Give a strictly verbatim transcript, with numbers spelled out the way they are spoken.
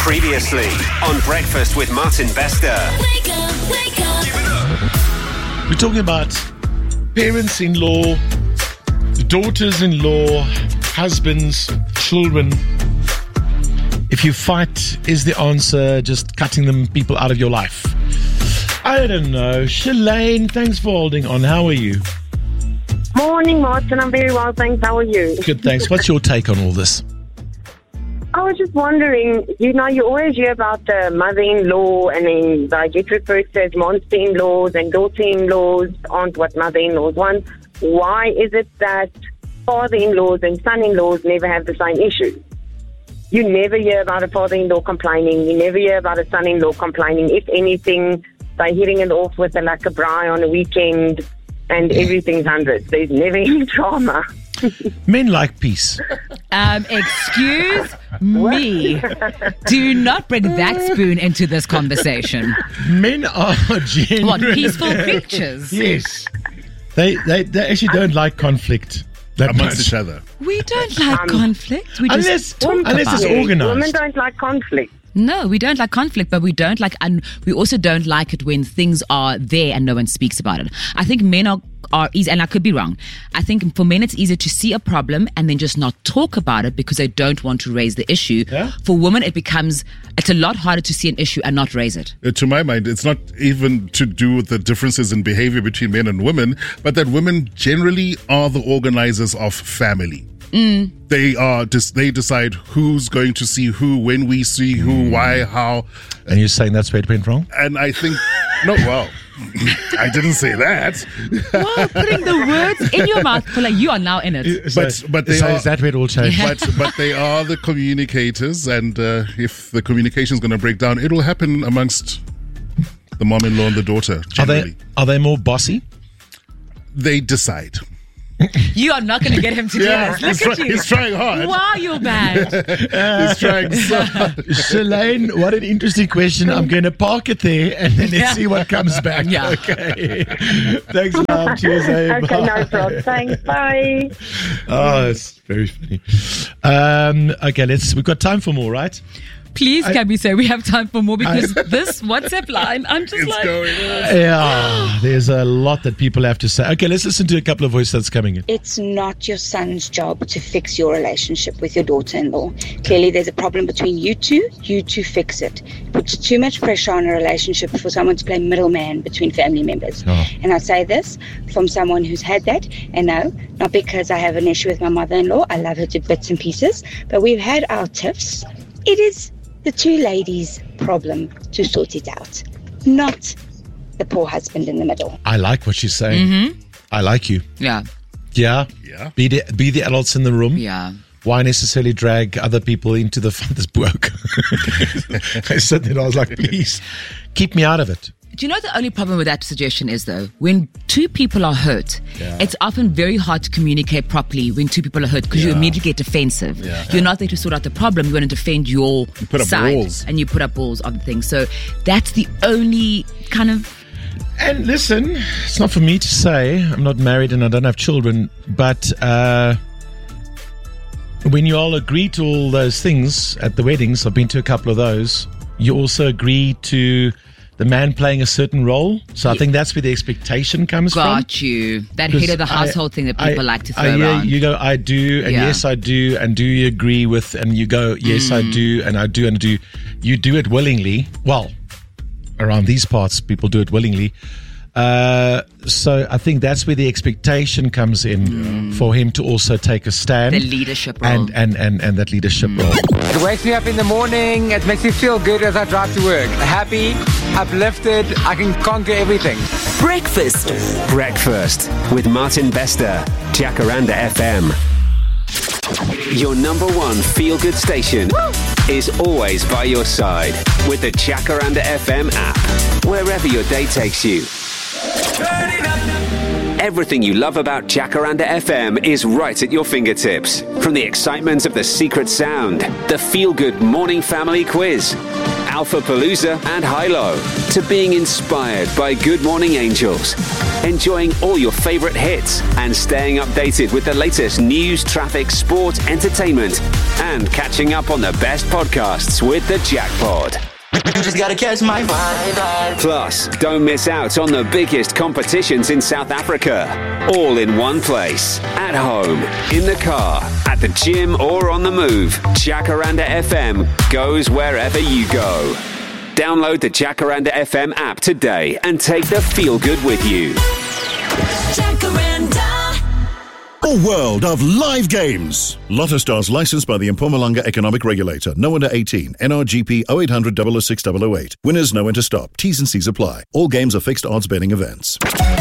Previously on Breakfast with Martin Bester. Wake up, wake up. We're talking about parents-in-law, daughters-in-law, husbands, children. If you fight, is the answer just cutting them people out of your life? I don't know. Shalane, thanks for holding on. How are you? Morning, Martin. I'm very well, thanks. How are you? Good, thanks. What's your take on all this? I was just wondering, you know, you always hear about the mother-in-law and then they get referred to as monster-in-laws and daughter-in-laws aren't what mother-in-laws want. Why is it that father-in-laws and son-in-laws never have the same issue? You never hear about a father-in-law complaining. You never hear about a son-in-law complaining. If anything, they're hitting it off with a like a braai on a weekend and everything's hundreds. There's never any drama. Men like peace. Um, excuse me. Do not bring that spoon into this conversation. Men are generally... What, peaceful creatures? Yes. They, they they actually don't like conflict that amongst much. each other. We don't like Um, conflict. We Unless, just talk unless about it's it. organized. Women don't like conflict. No, we don't like conflict, but we don't like, and we also don't like it when things are there and no one speaks about it. I think men are, are easy, and I could be wrong. I think for men it's easier to see a problem and then just not talk about it because they don't want to raise the issue. Yeah. For women, it becomes, it's a lot harder to see an issue and not raise it. Uh, to my mind, it's not even to do with the differences in behavior between men and women, but that women generally are the organizers of family. Mm. They are just they decide who's going to see who, when we see who, why, how. And you're saying that's where it went wrong? And I think, no, well, I didn't say that. Wow, putting the words in your mouth, Kula, you are now in it. But- but they so are- is that where it all changed? But but they are the communicators, and uh, if the communication is going to break down, it will happen amongst the mom-in-law and the daughter. Are Generally, they are they more bossy? they decide. You are not going to get him to do Yeah, this. Look he's, at try- you. he's trying hard. Wow, you're bad. He's trying so hard. Shalane, what an interesting question. I'm going to park it there and then let's Yeah. see what comes back. Yeah. Okay. Thanks, love. Cheers. Hey, Okay, bye. no problem. Thanks. Bye. Oh, it's very funny. Um, okay, let's. We've got time for more, right? Please, can we say we have time for more because this WhatsApp line, I'm just It's like... going on. Yeah, there's a lot that people have to say. Okay, let's listen to a couple of voices that's coming in. It's not your son's job to fix your relationship with your daughter-in-law. Clearly, there's a problem between you two. You two fix it. It puts too much pressure on a relationship for someone to play middleman between family members. Oh. And I say this from someone who's had that. And no, not because I have an issue with my mother-in-law. I love her to bits and pieces. But we've had our tiffs. It is the two ladies' problem to sort it out, not the poor husband in the middle. I like what she's saying. Mm-hmm. I like you. Yeah, Yeah. Yeah. Be the be the adults in the room. yeah. Why necessarily drag other people into the fun? This broke. I said that I was like, please keep me out of it. Do you know the only problem with that suggestion is, though? When two people are hurt, Yeah. it's often very hard to communicate properly when two people are hurt because you Yeah. immediately get defensive. Yeah. You're not there to sort out the problem. You want to defend your put up side. walls. And you put up walls of the thing. So that's the only kind of... And listen, it's not for me to say. I'm not married and I don't have children. But uh, when you all agree to all those things at the weddings, I've been to a couple of those, you also agree to the man playing a certain role. So I think that's where the expectation comes from. Got you. That head of the household I- thing that people I- like to throw I hear around. You go, I do, and Yeah. yes, I do, and do you agree with, and you go, yes, I Mm. do, and I do, and I do. You do it willingly. Well, around these parts, people do it willingly. Uh, so I think that's where the expectation comes in for him to also take a stand. The leadership role. And, and, and, and that leadership role. It wakes me up in the morning. It makes me feel good as I drive to work. Happy, uplifted. I can conquer everything. Breakfast. Breakfast with Martin Bester. Jacaranda F M. Your number one feel-good station is always by your side with the Jacaranda F M app. Wherever your day takes you. Everything you love about Jacaranda F M is right at your fingertips. From the excitement of the secret sound, the feel-good morning family quiz, Alpha Palooza and Hilo, to being inspired by Good Morning Angels. enjoying all your favourite hits and staying updated with the latest news, traffic, sport, entertainment, and catching up on the best podcasts with the Jackpod. You just gotta catch my vibe. Plus, don't miss out on the biggest competitions in South Africa. All in one place. At home, in the car, at the gym, or on the move. Jacaranda F M goes wherever you go. Download the Jacaranda F M app today and take the feel good with you. Jacaranda. A world of live games. Lotto Stars licensed by the Mpumalanga Economic Regulator. No under eighteen. N R G P oh eight hundred, double oh six, double oh eight. Winners know when to stop. T's and C's apply. All games are fixed odds betting events.